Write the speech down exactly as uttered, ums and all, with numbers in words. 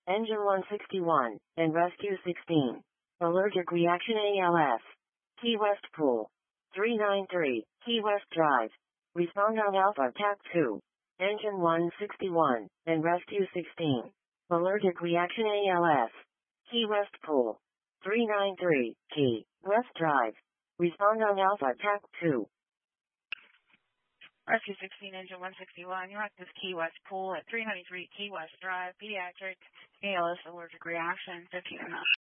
Engine one sixty-one, and Rescue sixteen. Allergic reaction A L S. Key West Pool. three ninety-three, Key West Drive. Respond on Alpha T A C two. Engine one sixty-one, and Rescue sixteen. Allergic reaction A L S. Key West Pool. three ninety-three, Key West Drive. Respond on Alpha T A C two. Rescue sixteen, Engine one sixty-one, you're at this Key West Pool at three ninety-three Key West Drive, pediatric A L S allergic reaction, fifteen and up.